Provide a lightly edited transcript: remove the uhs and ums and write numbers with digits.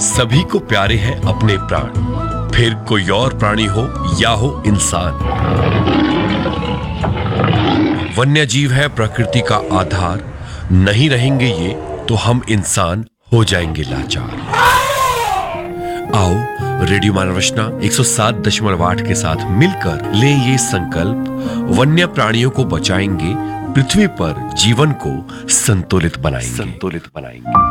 सभी को प्यारे हैं अपने प्राण, फिर कोई और प्राणी हो या हो इंसान। वन्य जीव है प्रकृति का आधार, नहीं रहेंगे ये तो हम इंसान हो जाएंगे लाचार। आओ रेडियो मानव रचना 107.8 के साथ मिलकर ले ये संकल्प, वन्य प्राणियों को बचाएंगे, पृथ्वी पर जीवन को संतुलित बनाएंगे।